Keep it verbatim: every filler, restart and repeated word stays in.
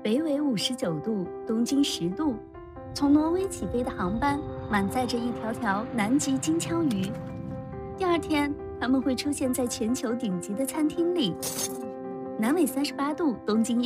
北纬五十九度，东经十度。从挪威起飞的航班满载着一条条南极金枪鱼。第二天，它们会出现在全球顶级的餐厅里。南纬三十八度，东经